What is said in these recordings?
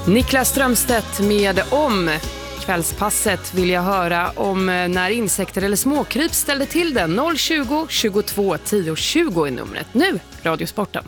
Niklas Strömstedt med Om. Kvällspasset vill jag höra om när insekter eller småkryp ställde till den. 020 22 10 20 är numret. Nu, Radiosporten.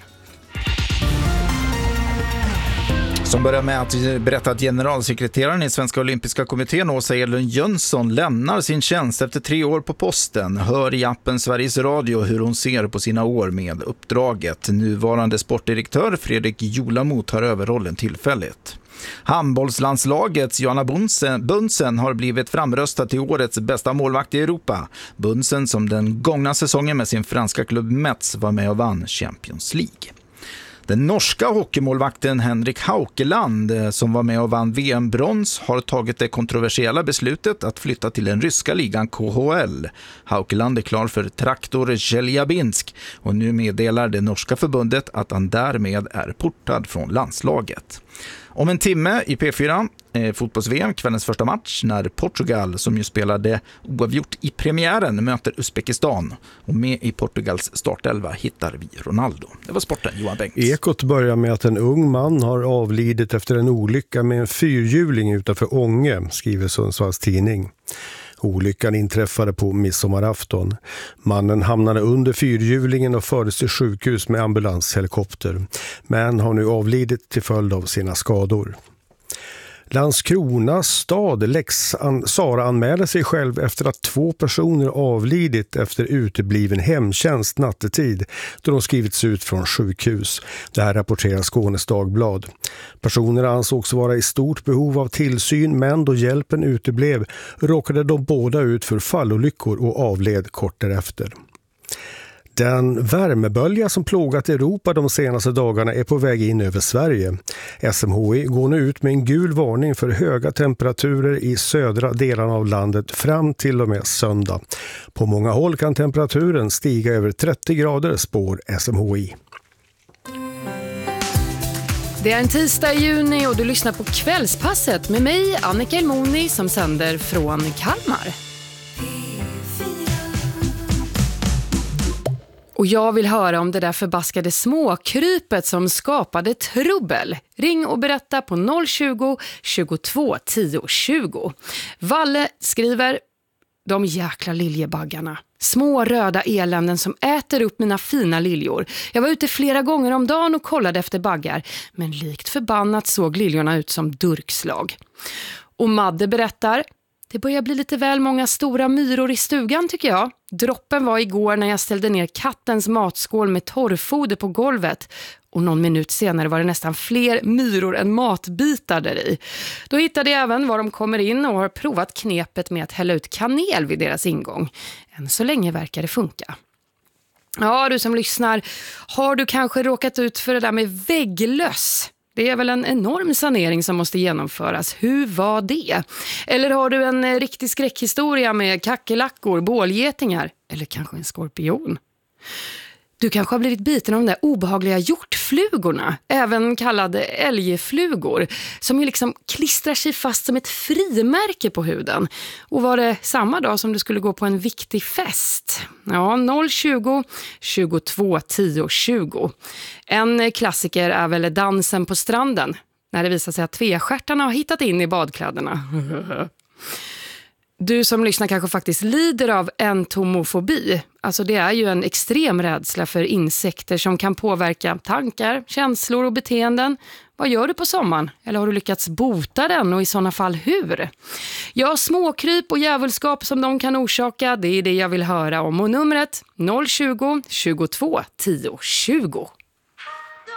Som börjar med att berätta att generalsekreteraren i Svenska Olympiska kommittén Åsa Edlund Jönsson lämnar sin tjänst efter 3 år på posten. Hör i appen Sveriges Radio hur hon ser på sina år med uppdraget. Nuvarande sportdirektör Fredrik Julamo tar över rollen tillfälligt. Handbollslandslagets Johanna Bunsen har blivit framröstad till årets bästa målvakt i Europa. Bunsen som den gångna säsongen med sin franska klubb Metz var med och vann Champions League. Den norska hockeymålvakten Henrik Haukeland som var med och vann VM-brons har tagit det kontroversiella beslutet att flytta till den ryska ligan KHL. Haukeland är klar för Traktor Chelyabinsk och nu meddelar det norska förbundet att han därmed är portad från landslaget. Om en timme i P4 fotbolls-VM, kvällens första match, när Portugal, som ju spelade oavgjort i premiären, möter Uzbekistan. Och med i Portugals startelva hittar vi Ronaldo. Det var sporten, Johan Bengts. Ekot börjar med att en ung man har avlidit efter en olycka med en fyrhjuling utanför Ånge, skriver Sundsvalls tidning. Olyckan inträffade på midsommarafton. Mannen hamnade under fyrhjulingen och fördes till sjukhus med ambulanshelikopter, men har nu avlidit till följd av sina skador. Landskrona stad Sara anmäler sig själv efter att 2 personer avlidit efter utebliven hemtjänst nattetid då de skrivits ut från sjukhus. Det här rapporterar Skånes Dagblad. Personerna ansågs vara i stort behov av tillsyn, men då hjälpen uteblev råkade de båda ut för fallolyckor och avled kort därefter. Den värmebölja som plågat Europa de senaste dagarna är på väg in över Sverige. SMHI går nu ut med en gul varning för höga temperaturer i södra delarna av landet fram till och med söndag. På många håll kan temperaturen stiga över 30 grader, spår SMHI. Det är en tisdag i juni och du lyssnar på Kvällspasset med mig, Annika Elmoni, som sänder från Kalmar. Och jag vill höra om det där förbaskade småkrypet som skapade trubbel. Ring och berätta på 020 22 10 20. Valle skriver: de jäkla liljebaggarna. Små röda eländen som äter upp mina fina liljor. Jag var ute flera gånger om dagen och kollade efter baggar. Men likt förbannat såg liljorna ut som durkslag. Och Madde berättar: det börjar bli lite väl många stora myror i stugan tycker jag. Droppen var igår när jag ställde ner kattens matskål med torrfoder på golvet. Och någon minut senare var det nästan fler myror än matbitar där i. Då hittade jag även var de kommer in och har provat knepet med att hälla ut kanel vid deras ingång. Än så länge verkar det funka. Ja, du som lyssnar, har du kanske råkat ut för det där med vägglöss? Det är väl en enorm sanering som måste genomföras. Hur var det? Eller har du en riktig skräckhistoria med kackerlackor, bålgetingar eller kanske en skorpion? Du kanske har blivit biten av de där obehagliga hjortflugorna, även kallade älgflugor, som ju liksom klistrar sig fast som ett frimärke på huden. Och var det samma dag som du skulle gå på en viktig fest? Ja, 020 22 10 20. En klassiker är väl dansen på stranden, när det visar sig att tvestjärtarna har hittat in i badkläderna. Du som lyssnar kanske faktiskt lider av entomofobi. Alltså det är ju en extrem rädsla för insekter som kan påverka tankar, känslor och beteenden. Vad gör du på sommaren? Eller har du lyckats bota den och i sådana fall hur? Ja, småkryp och djävulskap som de kan orsaka, det är det jag vill höra om. Och numret 020 22 10 20.